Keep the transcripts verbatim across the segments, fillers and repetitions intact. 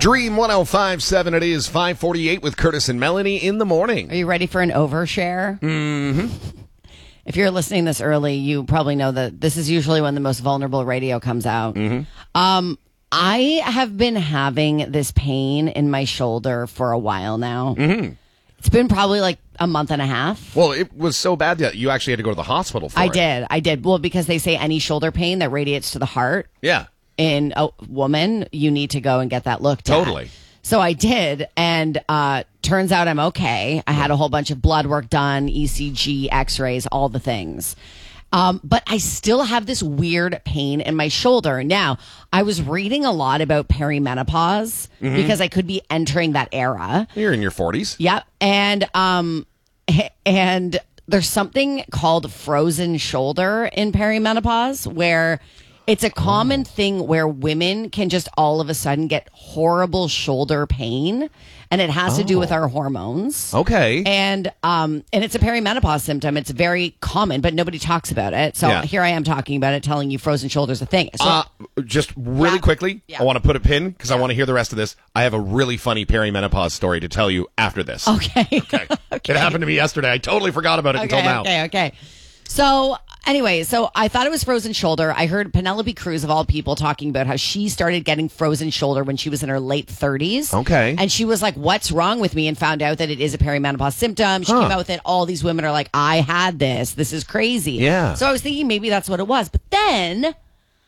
Dream one oh five point seven. It is five forty-eight with Curtis and Melanie in the morning. Are you ready for an overshare? Mm-hmm. If you're listening this early, you probably know that this is usually when the most vulnerable radio comes out. Mm-hmm. Um, I have been having this pain in my shoulder for a while now. Mm-hmm. It's been probably like a month and a half. Well, it was so bad that you actually had to go to the hospital for I it. did. I did. Well, because they say any shoulder pain that radiates to the heart Yeah. in a woman, you need to go and get that looked at. Totally. So I did, and uh, turns out I'm okay. I had a whole bunch of blood work done, E C G, x-rays, all the things. Um, but I still have this weird pain in my shoulder. Now, I was reading a lot about perimenopause Mm-hmm. because I could be entering that era. You're in your forties. Yep. And um and there's something called frozen shoulder in perimenopause where it's a common thing where women can just all of a sudden get horrible shoulder pain, and it has to do with our hormones. Okay. And um and it's a perimenopause symptom. It's very common, but nobody talks about it. So Yeah. here I am talking about it, telling you frozen shoulder's a thing. So Uh, just really Yeah. quickly, Yeah. I want to put a pin because I want to hear the rest of this. I have a really funny perimenopause story to tell you after this. okay. Okay. Okay. It happened to me yesterday. I totally forgot about it Okay, until now. okay, okay. So anyway, so I thought it was frozen shoulder. I heard Penelope Cruz, of all people, talking about how she started getting frozen shoulder when she was in her late thirties. Okay. And she was like, what's wrong with me? And found out that it is a perimenopause symptom. She Huh. came out with it. All these women are like, I had this. This is crazy. Yeah. So I was thinking maybe that's what it was. But then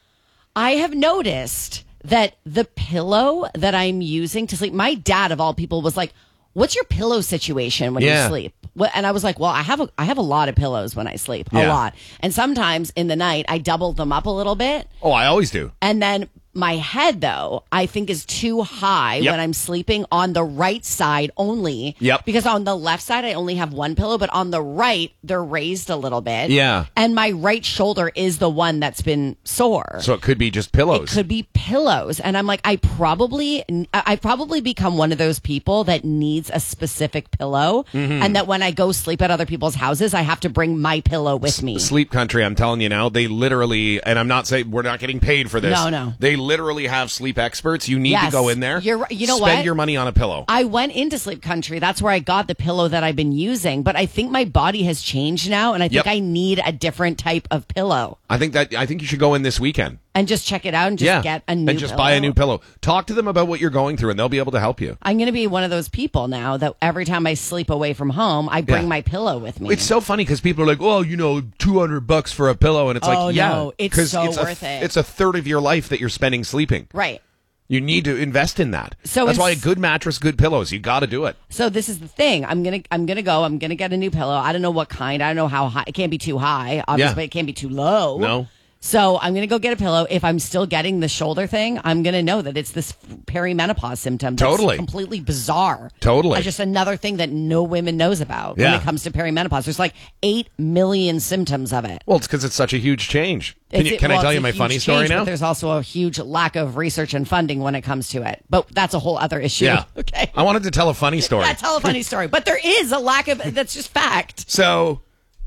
I have noticed that the pillow that I'm using to sleep, my dad, of all people, was like, what's your pillow situation when Yeah. you sleep? Well, and I was like, well, I have a, I have a lot of pillows when I sleep, a Yeah. lot. And sometimes in the night, I double them up a little bit. Oh, I always do. And then my head, though, I think is too high Yep. when I'm sleeping on the right side only. Yep. Because on the left side, I only have one pillow, but on the right, they're raised a little bit. Yeah. And my right shoulder is the one that's been sore. So it could be just pillows. It could be pillows. And I'm like, I probably, I've probably become one of those people that needs a specific pillow. Mm-hmm. And that when I go sleep at other people's houses, I have to bring my pillow with me. Sleep Country, I'm telling you now, they literally, and I'm not saying we're not getting paid for this. No, no. They literally have sleep experts. You need Yes. to go in there. You're right. You know Spend what? your money on a pillow. I went into Sleep Country. That's where I got the pillow that I've been using. But I think my body has changed now. And I think Yep. I need a different type of pillow. I think that I think you should go in this weekend. And just check it out and just yeah. get a new and just pillow. buy a new pillow. Talk to them about what you're going through and they'll be able to help you. I'm going to be one of those people now that every time I sleep away from home, I bring Yeah. my pillow with me. It's so funny because people are like, "Well, you know, two hundred bucks for a pillow," and it's Oh, like, "Yeah, no, it's 'cause so a, worth it. It's a third of your life that you're spending sleeping. Right. You need to invest in that. So that's it's- why a good mattress, good pillows. You got to do it. So this is the thing. I'm gonna I'm gonna go. I'm gonna get a new pillow. I don't know what kind. I don't know how high. It can't be too high. Obviously, Yeah. it can't be too low. No. So I'm gonna go get a pillow. If I'm still getting the shoulder thing, I'm gonna know that it's this perimenopause symptom. That's Totally. completely bizarre. Totally. It's just another thing that no women knows about Yeah. when it comes to perimenopause. There's like eight million symptoms of it. Well, it's because it's such a huge change. Can, you, It's- can well, I tell it's you a my huge funny change, story now? But there's also a huge lack of research and funding when it comes to it. But that's a whole other issue. Yeah. Okay. I wanted to tell a funny story. Yeah, tell a funny story. But there is a lack of. That's just fact. So,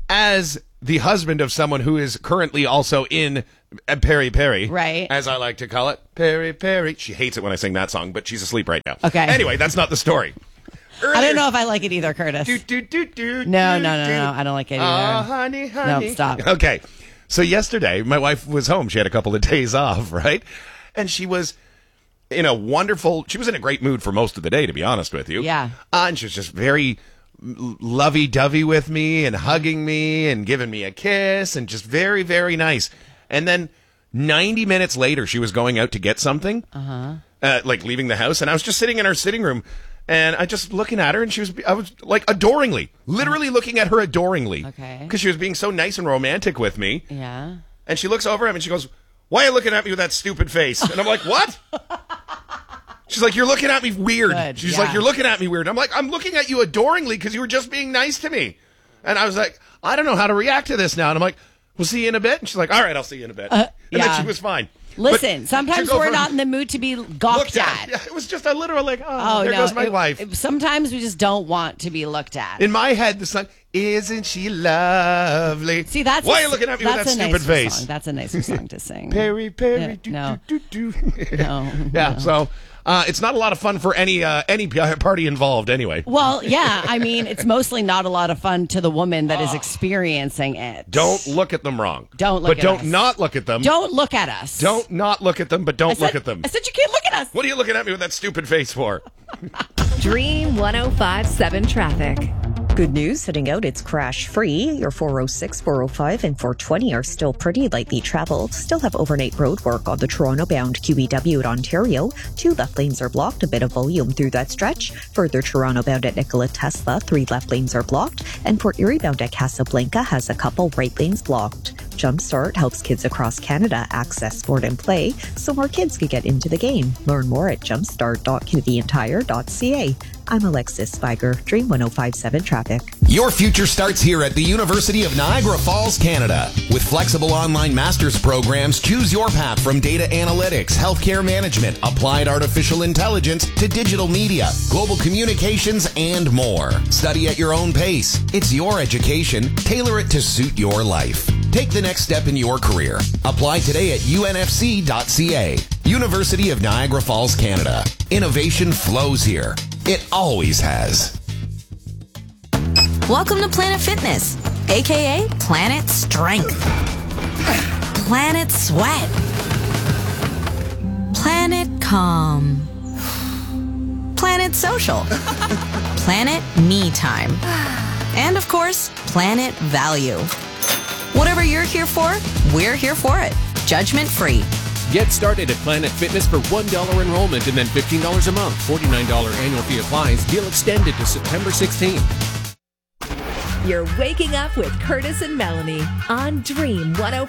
as the husband of someone who is currently also in uh, Peri Peri, Right. as I like to call it, Peri Peri. She hates it when I sing that song, but she's asleep right now. Okay. Anyway, that's not the story. I don't know if I like it either, Curtis. Do, do, do, do, No, do, no, no, do. no. I don't like it Oh, either. honey, honey. No, stop. Okay. So yesterday, my wife was home. She had a couple of days off, right? And she was in a wonderful, she was in a great mood for most of the day, to be honest with you. Yeah. Uh, and she was just very lovey-dovey with me and hugging me and giving me a kiss and just very, very nice. And then ninety minutes later, she was going out to get something, uh-huh. uh, like leaving the house. And I was just sitting in our sitting room. And I just looking at her, and she was, I was like adoringly, literally looking at her adoringly. Okay. Because she was being so nice and romantic with me. Yeah. And she looks over at me and she goes, "Why are you looking at me with that stupid face?" And I'm like, "What?" She's like, "You're looking at me weird." Good, She's yeah. like, "You're looking at me weird." I'm like, "I'm looking at you adoringly because you were just being nice to me." And I was like, "I don't know how to react to this now." And I'm like, "We'll see you in a bit." And she's like, "All right, I'll see you in a bit." Uh, and yeah. then she was fine. Listen, But sometimes to go we're from not in the mood to be looked gawked at. at. Yeah, it was just a literal like, oh, Oh there no! goes my It- wife. it- sometimes we just don't want to be looked at. In my head, the sun, Isn't she lovely? See, that's why a, are you looking at me with that that's a stupid nicer face? Song. That's a nicer song to sing. Perry, Perry, Yeah, do, no. do, do, do. No, yeah. no. So uh, it's not a lot of fun for any uh, any party involved, anyway. Well, yeah. I mean, it's mostly not a lot of fun to the woman that is experiencing it. Don't look at them wrong. Don't look but at don't us. not look at them. Don't look at us. Don't not look at them, but don't I said, look at them. I said you can't look at us. What are you looking at me with that stupid face for? Dream one oh five point seven traffic. Good news, heading out, it's crash-free. Your four oh six, four oh five, and four twenty are still pretty lightly traveled. Still have overnight road work on the Toronto-bound Q E W at Ontario. Two left lanes are blocked, a bit of volume through that stretch. Further Toronto-bound at Nikola Tesla, three left lanes are blocked. And Port Erie-bound at Casablanca has a couple right lanes blocked. Jumpstart helps kids across Canada access sport and play so more kids can get into the game. Learn more at jumpstart dot canadian tire dot c a. I'm Alexis Spiger, Dream one oh five point seven Traffic. Your future starts here at the University of Niagara Falls, Canada. With flexible online master's programs, choose your path from data analytics, healthcare management, applied artificial intelligence, to digital media, global communications, and more. Study at your own pace. It's your education. Tailor it to suit your life. Take the next step in your career. Apply today at u n f c dot c a. University of Niagara Falls, Canada. Innovation flows here. It always has. Welcome to Planet Fitness, aka Planet Strength, Planet Sweat, Planet Calm, Planet Social, Planet Me Time, and of course, Planet Value. Whatever you're here for, we're here for it. Judgment free. Get started at Planet Fitness for one dollar enrollment and then fifteen dollars a month. forty-nine dollars annual fee applies. Deal extended to September sixteenth. You're waking up with Curtis and Melanie on Dream one oh